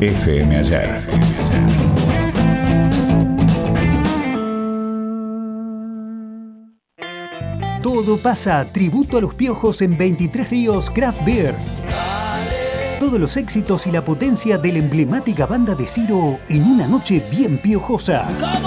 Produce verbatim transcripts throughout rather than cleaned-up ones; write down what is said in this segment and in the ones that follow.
F M Ayer. Todo pasa, tributo a los piojos en veintitrés Ríos Craft Beer. Todos los éxitos y la potencia de la emblemática banda de Ciro en una noche bien piojosa.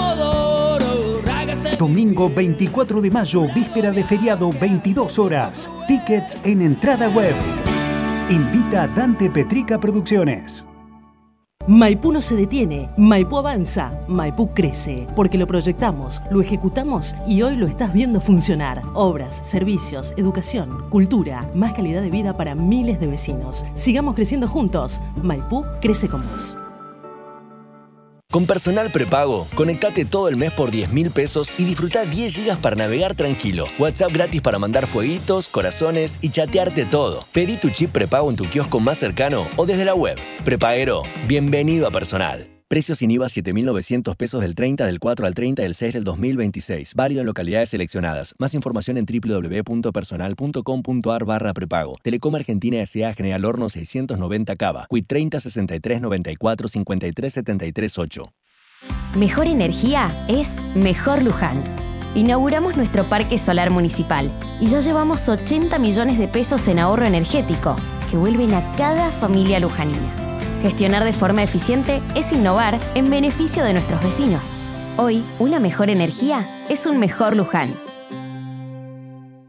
Domingo veinticuatro de mayo, víspera de feriado, veintidós horas. Tickets en entrada web. Invita Dante Petrica Producciones. Maipú no se detiene, Maipú avanza, Maipú crece, porque lo proyectamos, lo ejecutamos y hoy lo estás viendo funcionar. Obras, servicios, educación, cultura, más calidad de vida para miles de vecinos. Sigamos creciendo juntos. Maipú crece con vos. Con Personal Prepago, conectate todo el mes por diez mil pesos y disfruta diez gigas para navegar tranquilo. WhatsApp gratis para mandar fueguitos, corazones y chatearte todo. Pedí tu chip prepago en tu kiosco más cercano o desde la web. Prepaguero, bienvenido a Personal. Precios sin I V A siete mil novecientos pesos del treinta del cuatro al treinta del seis del dos mil veintiséis. Válido en localidades seleccionadas. Más información en doble u doble u doble u punto personal punto com punto a r barra prepago. Telecom Argentina S A General Horno seiscientos noventa Cava. Quit treinta sesenta y tres noventa y cuatro cincuenta y tres setenta y tres ocho. Mejor energía es Mejor Luján. Inauguramos nuestro parque solar municipal y ya llevamos ochenta millones de pesos en ahorro energético que vuelven a cada familia lujanina. Gestionar de forma eficiente es innovar en beneficio de nuestros vecinos. Hoy, una mejor energía es un mejor Luján.